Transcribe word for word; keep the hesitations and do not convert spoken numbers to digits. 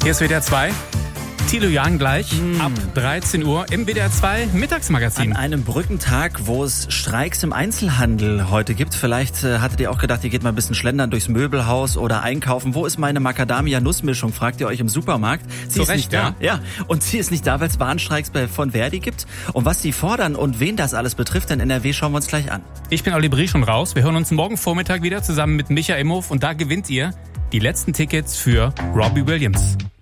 Hier ist W D R zwei. Thilo Jahn gleich mm. ab dreizehn Uhr im W D R zwei Mittagsmagazin. An einem Brückentag, wo es Streiks im Einzelhandel heute gibt. Vielleicht äh, hattet ihr auch gedacht, ihr geht mal ein bisschen schlendern durchs Möbelhaus oder einkaufen. Wo ist meine Macadamia-Nussmischung, fragt ihr euch im Supermarkt. Sie Zu ist Recht, nicht da. Ja. ja, und sie ist nicht da, weil es Bahnstreiks bei, von Verdi gibt. Und was sie fordern und wen das alles betrifft in N R W, schauen wir uns gleich an. Ich bin Olli Brie schon raus. Wir hören uns morgen Vormittag wieder zusammen mit Micha Imhof und da gewinnt ihr die letzten Tickets für Robbie Williams.